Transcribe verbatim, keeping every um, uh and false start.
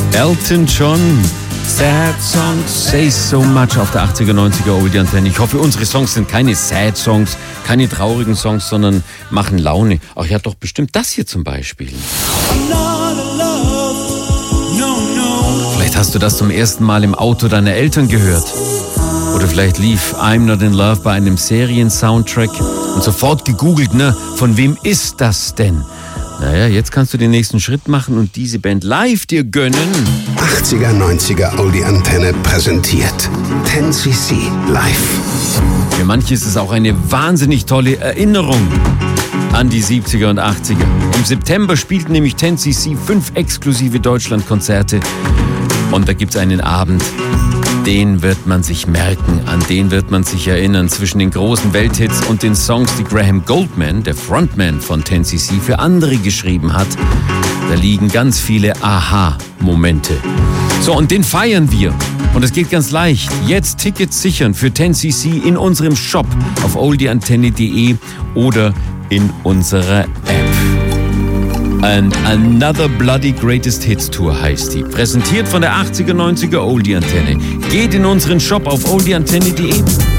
Elton John, Sad Songs, Say So Much auf der achtziger, neunziger Oldie Antenne. Ich hoffe, unsere Songs sind keine Sad Songs, keine traurigen Songs, sondern machen Laune. Ach ja, doch bestimmt das hier zum Beispiel. Vielleicht hast du das zum ersten Mal im Auto deiner Eltern gehört. Oder vielleicht lief I'm Not In Love bei einem Serien-Soundtrack und sofort gegoogelt, ne, von wem ist das denn? Naja, jetzt kannst du den nächsten Schritt machen und diese Band live dir gönnen. achtziger, neunziger Oldie Antenne präsentiert ten C C live. Für manche ist es auch eine wahnsinnig tolle Erinnerung an die siebziger und achtziger. Im September spielten nämlich ten C C fünf exklusive Deutschlandkonzerte. Und da gibt's einen Abend, den wird man sich merken, an den wird man sich erinnern. Zwischen den großen Welthits und den Songs, die Graham Goldman, der Frontman von ten C C, für andere geschrieben hat, da liegen ganz viele Aha-Momente. So, und den feiern wir. Und es geht ganz leicht. Jetzt Tickets sichern für ten C C in unserem Shop auf oldie antenne punkt de oder in unserer App. And Another Bloody Greatest Hits Tour heißt die. Präsentiert von der achtziger, neunziger Oldie Antenne. Geht in unseren Shop auf oldie antenne punkt de.